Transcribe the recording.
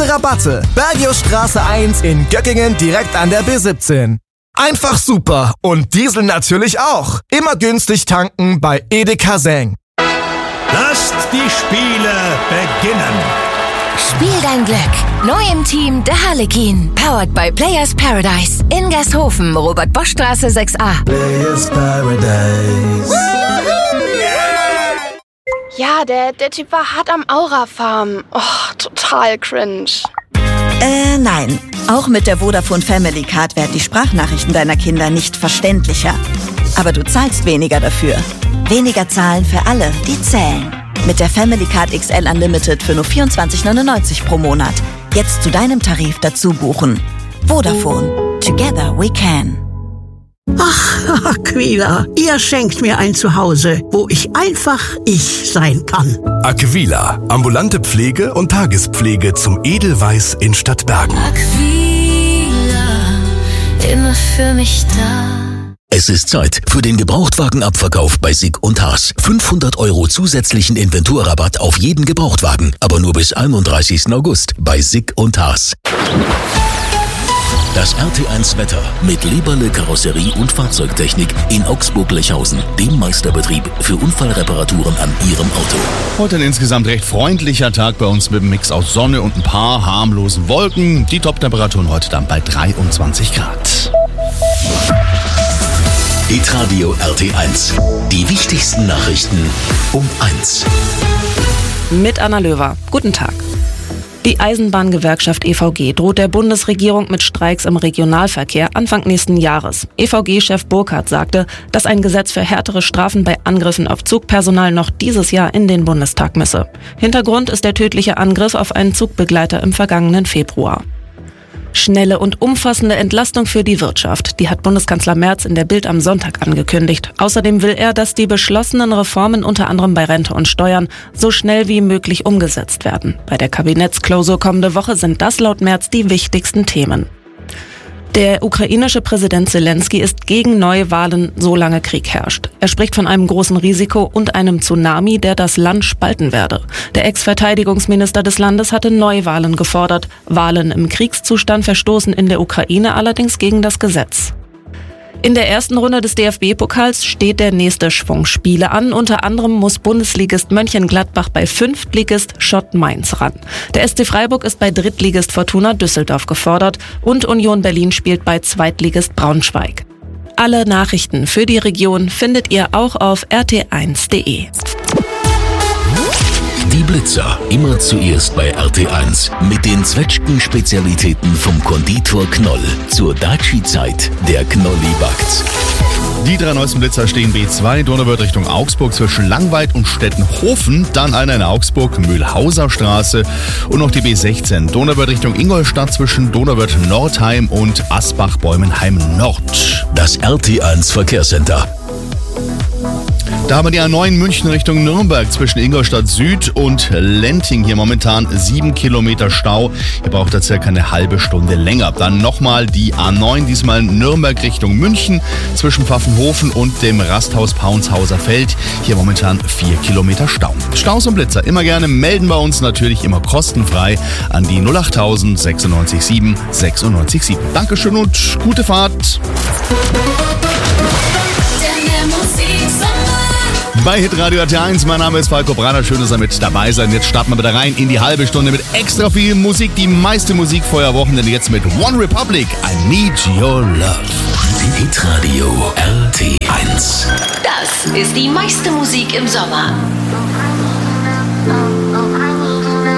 Rabatte. Bergiusstraße 1 in Göckingen direkt an der B17. Einfach super und Diesel natürlich auch. Immer günstig tanken bei Edeka Seng. Lasst die Spiele beginnen. Spiel dein Glück. Neu im Team der Harlekin. Powered by Players Paradise. In Gershofen, Robert-Bosch-Straße 6a. Players Paradise. Ja, der Typ war hart am Aura-Farm. Oh, total cringe. Nein. Auch mit der Vodafone Family Card werden die Sprachnachrichten deiner Kinder nicht verständlicher. Aber du zahlst weniger dafür. Weniger zahlen für alle, die zählen. Mit der Family Card XL Unlimited für nur 24,99 pro Monat. Jetzt zu deinem Tarif dazu buchen. Vodafone. Together we can. Ach, Aquila, ihr schenkt mir ein Zuhause, wo ich einfach ich sein kann. Aquila, ambulante Pflege und Tagespflege zum Edelweiß in Stadtbergen. Aquila, immer für mich da. Es ist Zeit für den Gebrauchtwagenabverkauf bei SICK und Haas. 500 € zusätzlichen Inventurrabatt auf jeden Gebrauchtwagen, aber nur bis 31. August bei SICK und Haas. Das RT1 Wetter mit Leberle Karosserie und Fahrzeugtechnik in Augsburg-Lechhausen, dem Meisterbetrieb für Unfallreparaturen an Ihrem Auto. Heute ein insgesamt recht freundlicher Tag bei uns mit einem Mix aus Sonne und ein paar harmlosen Wolken. Die Top-Temperaturen heute dann bei 23 Grad. Hitradio RT1. Die wichtigsten Nachrichten um 1. Mit Anna Löwer. Guten Tag. Die Eisenbahngewerkschaft EVG droht der Bundesregierung mit Streiks im Regionalverkehr Anfang nächsten Jahres. EVG-Chef Burkhardt sagte, dass ein Gesetz für härtere Strafen bei Angriffen auf Zugpersonal noch dieses Jahr in den Bundestag müsse. Hintergrund ist der tödliche Angriff auf einen Zugbegleiter im vergangenen Februar. Schnelle und umfassende Entlastung für die Wirtschaft. Die hat Bundeskanzler Merz in der Bild am Sonntag angekündigt. Außerdem will er, dass die beschlossenen Reformen unter anderem bei Rente und Steuern so schnell wie möglich umgesetzt werden. Bei der Kabinettsklausur kommende Woche sind das laut Merz die wichtigsten Themen. Der ukrainische Präsident Zelensky ist gegen Neuwahlen, solange Krieg herrscht. Er spricht von einem großen Risiko und einem Tsunami, der das Land spalten werde. Der Ex-Verteidigungsminister des Landes hatte Neuwahlen gefordert. Wahlen im Kriegszustand verstoßen in der Ukraine allerdings gegen das Gesetz. In der ersten Runde des DFB-Pokals steht der nächste Schwung Spiele an. Unter anderem muss Bundesligist Mönchengladbach bei Fünftligist Schott Mainz ran. Der SC Freiburg ist bei Drittligist Fortuna Düsseldorf gefordert und Union Berlin spielt bei Zweitligist Braunschweig. Alle Nachrichten für die Region findet ihr auch auf rt1.de. Die Blitzer, immer zuerst bei RT1 mit den Zwetschgen-Spezialitäten vom Konditor Knoll. Zur Daci-Zeit, der Knolli backt. Die 3 neuesten Blitzer stehen B2, Donauwörth Richtung Augsburg zwischen Langweid und Stettenhofen, dann einer in Augsburg, Mühlhauser Straße und noch die B16, Donauwörth Richtung Ingolstadt zwischen Donauwörth Nordheim und Asbach-Bäumenheim Nord. Das RT1 Verkehrscenter. Da haben wir die A9 München Richtung Nürnberg zwischen Ingolstadt Süd und Lenting. Hier momentan 7 Kilometer Stau. Ihr braucht da circa eine halbe Stunde länger. Dann nochmal die A9, diesmal Nürnberg Richtung München zwischen Pfaffenhofen und dem Rasthaus Paunshauser Feld. Hier momentan 4 Kilometer Stau. Staus und Blitzer immer gerne melden bei uns, natürlich immer kostenfrei an die 08000 96 7 96 7. Dankeschön und gute Fahrt. Bei Hitradio RT1, mein Name ist Falco Braner, schön, dass ihr mit dabei seid. Jetzt starten wir wieder rein in die halbe Stunde mit extra viel Musik, die meiste Musik vor der Wochenende jetzt mit One Republic, I Need Your Love. Hitradio RT1. Das ist die meiste Musik im Sommer.